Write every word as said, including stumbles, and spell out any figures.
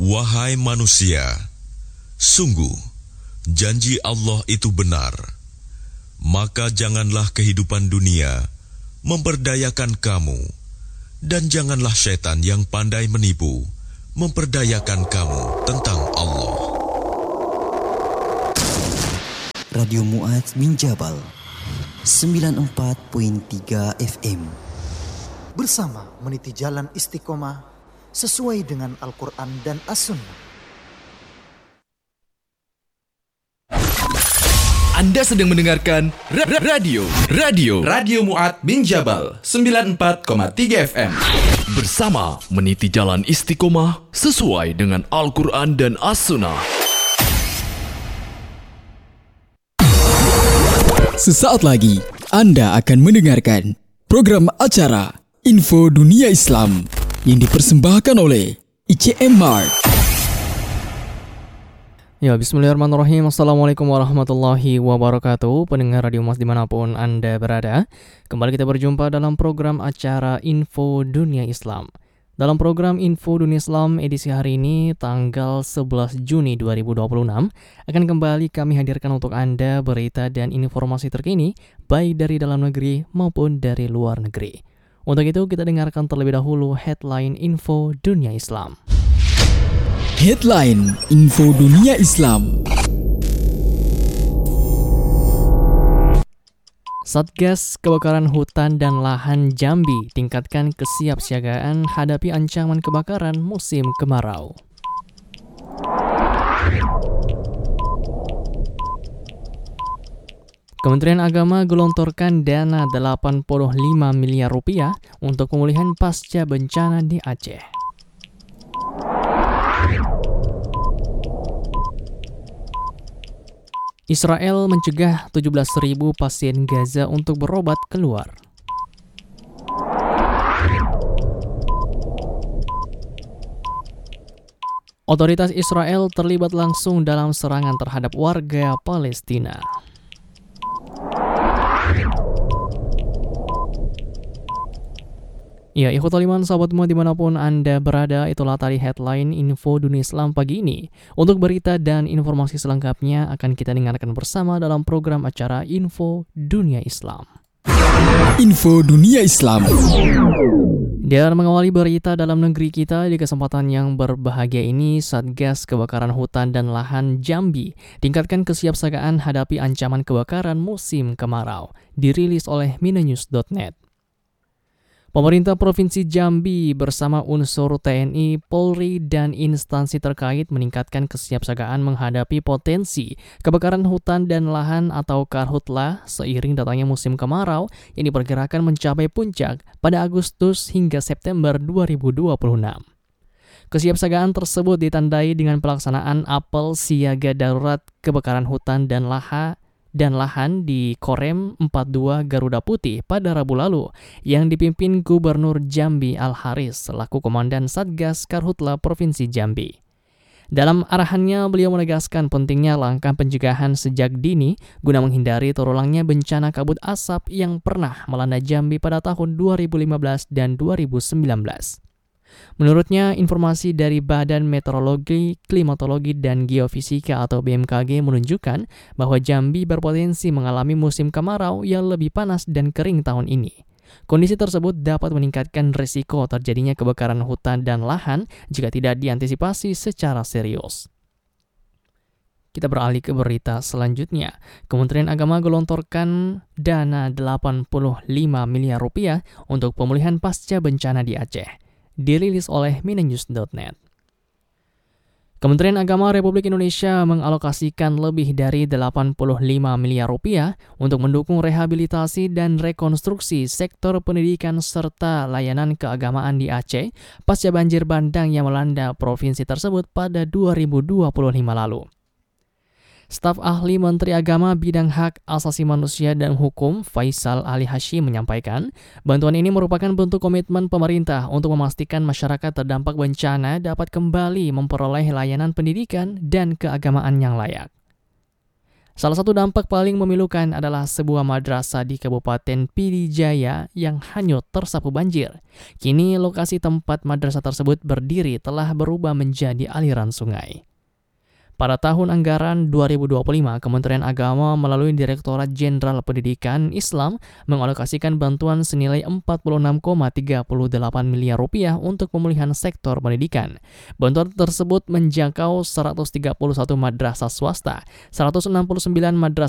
Wahai manusia, sungguh janji Allah itu benar. Maka janganlah kehidupan dunia memperdayakan kamu, dan janganlah syaitan yang pandai menipu memperdayakan kamu tentang Allah. Radio Mu'adz bin Jabal sembilan puluh empat koma tiga F M. Bersama meniti jalan istiqomah sesuai dengan Al-Quran dan As-Sunnah. Anda sedang mendengarkan ra- ra- radio Radio Radio Mu'adz bin Jabal sembilan puluh empat koma tiga F M. Bersama meniti jalan istiqomah sesuai dengan Al-Quran dan As-Sunnah. Sesaat lagi Anda akan mendengarkan program acara Info Dunia Islam yang dipersembahkan oleh I C M Mart. Ya, bismillahirrahmanirrahim. Assalamualaikum warahmatullahi wabarakatuh. Pendengar Radio Mas dimanapun Anda berada, kembali kita berjumpa dalam program acara Info Dunia Islam. Dalam program Info Dunia Islam edisi hari ini, tanggal sebelas Juni dua ribu dua puluh enam, akan kembali kami hadirkan untuk Anda berita dan informasi terkini, baik dari dalam negeri maupun dari luar negeri. Untuk itu, kita dengarkan terlebih dahulu headline Info Dunia Islam. Headline Info Dunia Islam. Satgas Kebakaran Hutan dan Lahan Jambi tingkatkan kesiapsiagaan hadapi ancaman kebakaran musim kemarau. Kementerian Agama gelontorkan dana delapan puluh lima miliar rupiah untuk pemulihan pasca bencana di Aceh. Israel mencegah tujuh belas ribu pasien Gaza untuk berobat keluar. Otoritas Israel terlibat langsung dalam serangan terhadap warga Palestina. Ya, ikhwatul iman, sahabat semua dimanapun Anda berada, itulah tadi headline Info Dunia Islam pagi ini. Untuk berita dan informasi selengkapnya akan kita dengarkan bersama dalam program acara Info Dunia Islam. Info Dunia Islam. Dan mengawali berita dalam negeri kita di kesempatan yang berbahagia ini, Satgas Kebakaran Hutan dan Lahan Jambi tingkatkan kesiapsiagaan hadapi ancaman kebakaran musim kemarau, dirilis oleh minanews dot net. Pemerintah Provinsi Jambi bersama unsur T N I, Polri, dan instansi terkait meningkatkan kesiapsiagaan menghadapi potensi kebakaran hutan dan lahan atau karhutlah seiring datangnya musim kemarau yang diperkirakan mencapai puncak pada Agustus hingga September dua ribu dua puluh enam. Kesiapsiagaan tersebut ditandai dengan pelaksanaan apel siaga darurat kebakaran hutan dan lahan dan lahan di Korem empat puluh dua Garuda Putih pada Rabu lalu yang dipimpin Gubernur Jambi Al-Haris selaku Komandan Satgas Karhutla Provinsi Jambi. Dalam arahannya, beliau menegaskan pentingnya langkah pencegahan sejak dini guna menghindari terulangnya bencana kabut asap yang pernah melanda Jambi pada tahun dua ribu lima belas dan dua ribu sembilan belas. Menurutnya, informasi dari Badan Meteorologi, Klimatologi, dan Geofisika atau B M K G menunjukkan bahwa Jambi berpotensi mengalami musim kemarau yang lebih panas dan kering tahun ini. Kondisi tersebut dapat meningkatkan risiko terjadinya kebakaran hutan dan lahan jika tidak diantisipasi secara serius. Kita beralih ke berita selanjutnya. Kementerian Agama gelontorkan dana delapan puluh lima miliar rupiah untuk pemulihan pasca bencana di Aceh, dirilis oleh minanews dot net. Kementerian Agama Republik Indonesia mengalokasikan lebih dari delapan puluh lima miliar rupiah untuk mendukung rehabilitasi dan rekonstruksi sektor pendidikan serta layanan keagamaan di Aceh pasca banjir bandang yang melanda provinsi tersebut pada dua ribu dua puluh lima lalu. Staf ahli Menteri Agama Bidang Hak Asasi Manusia dan Hukum Faisal Ali Hashim menyampaikan, bantuan ini merupakan bentuk komitmen pemerintah untuk memastikan masyarakat terdampak bencana dapat kembali memperoleh layanan pendidikan dan keagamaan yang layak. Salah satu dampak paling memilukan adalah sebuah madrasah di Kabupaten Pidijaya yang hanyut tersapu banjir. Kini lokasi tempat madrasah tersebut berdiri telah berubah menjadi aliran sungai. Pada tahun anggaran dua ribu dua puluh lima, Kementerian Agama melalui Direktorat Jenderal Pendidikan Islam mengalokasikan bantuan senilai empat puluh enam koma tiga delapan miliar rupiah untuk pemulihan sektor pendidikan. Bantuan tersebut menjangkau seratus tiga puluh satu madrasah swasta, seratus enam puluh sembilan madrasah